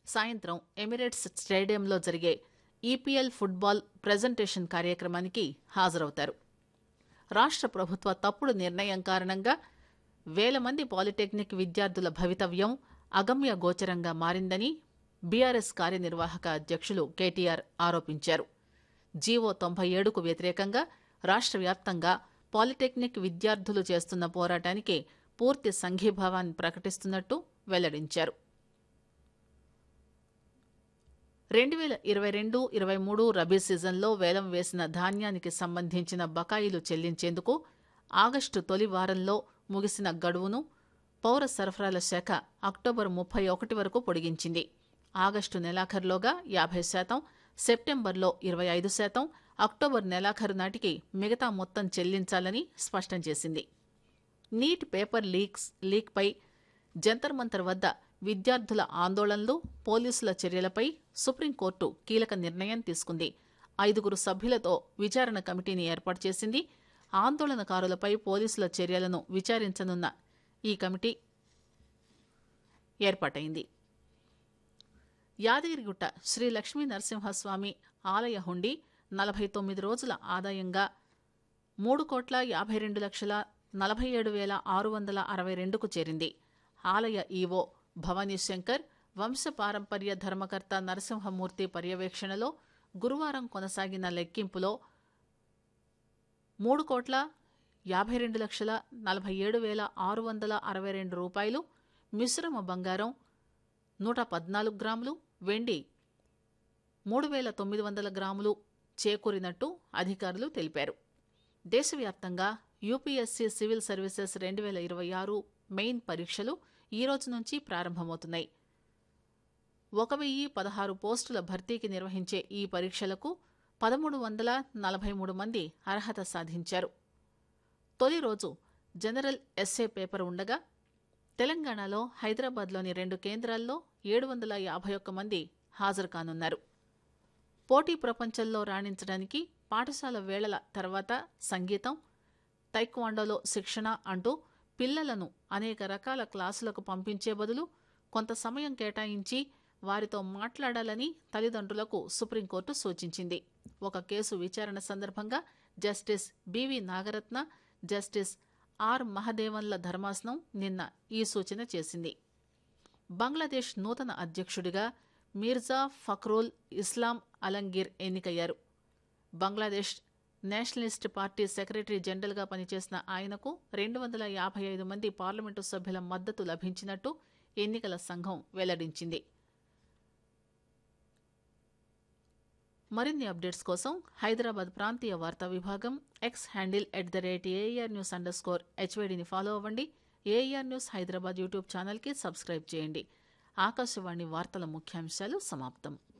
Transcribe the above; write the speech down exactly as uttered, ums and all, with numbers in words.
సాయంత్రం ఎమిరేట్స్ స్టేడియంలో జరిగే ఈపీఎల్ ఫుట్బాల్ ప్రెజెంటేషన్ కార్యక్రమానికి హాజరవుతారు. రాష్ట్ర ప్రభుత్వ తప్పుడు నిర్ణయం కారణంగా వేల మంది పాలిటెక్నిక్ విద్యార్థుల భవితవ్యం అగమ్య గోచరంగా మారిందని బీఆర్ఎస్ కార్యనిర్వాహక అధ్యక్షులు కేటీఆర్ ఆరోపించారు. జీవో తొంభై ఏడుకు వ్యతిరేకంగా రాష్ట్ర వ్యాప్తంగా పాలిటెక్నిక్ విద్యార్థులు చేస్తున్న పోరాటానికి పూర్తి సంఘీభావాన్ని ప్రకటిస్తున్నట్టు వెల్లడించారు. రెండు వేల ఇరవై రెండు ఇరవై మూడు రబీ సీజన్లో వేలం వేసిన ధాన్యానికి సంబంధించిన బకాయిలు చెల్లించేందుకు ఆగస్టు తొలి వారంలో ముగిసిన గడువును పౌర సరఫరాల శాఖ అక్టోబర్ ముప్పై ఒకటి వరకు పొడిగించింది. ఆగస్టు నెలాఖరులోగా యాభై శాతం, సెప్టెంబర్లో ఇరవై ఐదు శాతం, అక్టోబర్ నెలాఖరు నాటికి మిగతా మొత్తం చెల్లించాలని స్పష్టం చేసింది. Neat paper leaks లీక్పై Jantar Mantar వద్ద విద్యార్థుల ఆందోళనలు, పోలీసుల చర్యలపై సుప్రీంకోర్టు కీలక నిర్ణయం తీసుకుంది. ఐదుగురు సభ్యులతో విచారణ కమిటీని ఏర్పాటు చేసింది. ఆందోళనకారులపై పోలీసుల చర్యలను విచారించనున్న ఈ కమిటీ ఏర్పాటైంది. యాదగిరిగుట్ట శ్రీ లక్ష్మీ నరసింహస్వామి ఆలయ హుండీ నలభై తొమ్మిది రోజుల ఆదాయంగా మూడు కోట్ల యాభై రెండు లక్షల నలభై ఏడు వేల ఆరు వందల అరవై రెండుకు చేరింది. ఆలయ ఈవో భవానీ శంకర్, వంశపారంపర్య ధర్మకర్త నరసింహమూర్తి పర్యవేక్షణలో గురువారం కొనసాగిన లెక్కింపులో మూడు కోట్ల యాభై రెండు లక్షల నలభై ఏడు వేల ఆరు వందల అరవై రెండు రూపాయలు, మిశ్రమ బంగారం నూట పద్నాలుగు గ్రాములు, వెండి మూడు వేల తొమ్మిది వందల గ్రాములు చేకూరినట్టు అధికారులు తెలిపారు. దేశవ్యాప్తంగా యూపీఎస్సీ సివిల్ సర్వీసెస్ రెండు వేల ఇరవై ఆరు మెయిన్ పరీక్షలు ఈ రోజు నుంచి ప్రారంభమవుతున్నాయి. ఒక వెయ్యి పదహారు పోస్టుల భర్తీకి నిర్వహించే ఈ పరీక్షలకు పదమూడు వందల నలభై మూడు మంది అర్హత సాధించారు. తొలి రోజు జనరల్ ఎస్ఏ పేపర్ ఉండగా తెలంగాణలో హైదరాబాద్లోని రెండు కేంద్రాల్లో ఏడు వందల యాభై ఒక్క మంది హాజరు కానున్నారు. పోటీ ప్రపంచంలో రాణించడానికి పాఠశాల వేళల తర్వాత సంగీతం, తైక్వాండోలో శిక్షణ అంటూ పిల్లలను అనేక రకాల క్లాసులకు పంపించే బదులు కొంత సమయం కేటాయించి వారితో మాట్లాడాలని తల్లిదండ్రులకు సుప్రీంకోర్టు సూచించింది. ఒక కేసు విచారణ సందర్భంగా justice BV Nagaratna, justice R మహదేవన్ల ధర్మాసనం నిన్న ఈ సూచన చేసింది. బంగ్లాదేశ్ నూతన అధ్యక్షుడిగా మీర్జా ఫక్రుల్ ఇస్లాం అలంగీర్ ఎన్నికయ్యారు. బంగ్లాదేశ్ నేషనలిస్ట్ పార్టీ సెక్రటరీ జనరల్గా పనిచేసిన ఆయనకు రెండు వందల యాభై ఐదు మంది పార్లమెంటు సభ్యుల మద్దతు లభించినట్టు ఎన్నికల సంఘం వెల్లడించింది. మరిన్ని అప్డేట్స్ కోసం హైదరాబాద్ ప్రాంతీయ వార్తా విభాగం X handle at the rate AR news under score హెచ్వైడిని follow అవ్వండి. ఏఆర్ న్యూస్ హైదరాబాద్ యూట్యూబ్ ఛానల్కి సబ్స్క్రైబ్ చేయండి. ఆకాశవాణి వార్తల ముఖ్యాంశాలు సమాప్తం.